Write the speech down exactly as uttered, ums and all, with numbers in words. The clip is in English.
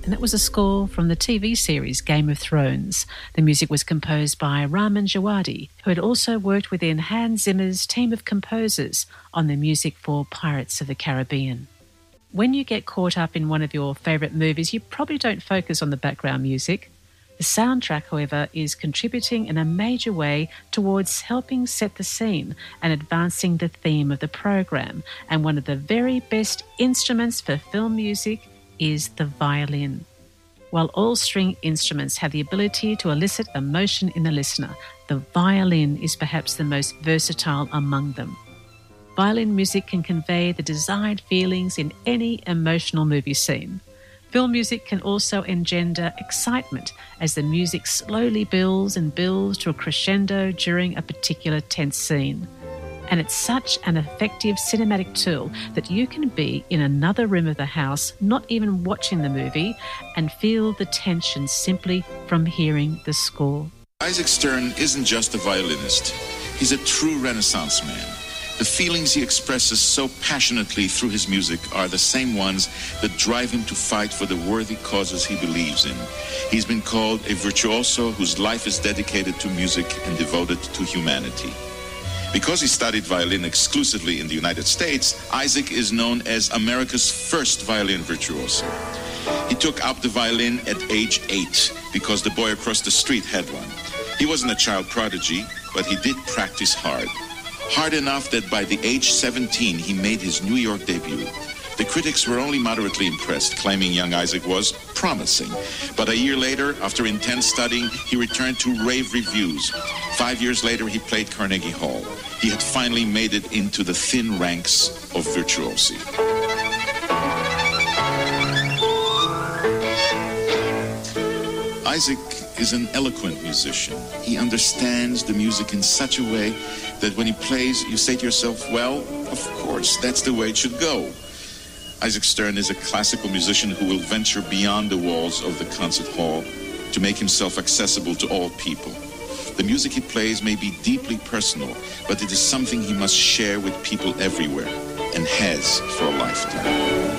and that was a score from the T V series Game of Thrones. The music was composed by Ramin Djawadi, who had also worked within Hans Zimmer's team of composers on the music for Pirates of the Caribbean. When you get caught up in one of your favourite movies, you probably don't focus on the background music. The soundtrack, however, is contributing in a major way towards helping set the scene and advancing the theme of the program. And one of the very best instruments for film music is the violin. While all string instruments have the ability to elicit emotion in the listener, the violin is perhaps the most versatile among them. Violin music can convey the desired feelings in any emotional movie scene. Film music can also engender excitement as the music slowly builds and builds to a crescendo during a particular tense scene. And it's such an effective cinematic tool that you can be in another room of the house, not even watching the movie, and feel the tension simply from hearing the score. Isaac Stern isn't just a violinist. He's a true Renaissance man. The feelings he expresses so passionately through his music are the same ones that drive him to fight for the worthy causes he believes in. He's been called a virtuoso whose life is dedicated to music and devoted to humanity. Because he studied violin exclusively in the United States, Isaac is known as America's first violin virtuoso. He took up the violin at age eight because the boy across the street had one. He wasn't a child prodigy, but he did practice hard. Hard enough that by the age seventeen, he made his New York debut. The critics were only moderately impressed, claiming young Isaac was promising. But a year later, after intense studying, he returned to rave reviews. Five years later, he played Carnegie Hall. He had finally made it into the thin ranks of virtuosi. Isaac is an eloquent musician. He understands the music in such a way that when he plays, you say to yourself, well, of course, that's the way it should go. Isaac Stern is a classical musician who will venture beyond the walls of the concert hall to make himself accessible to all people. The music he plays may be deeply personal, but it is something he must share with people everywhere and has for a lifetime.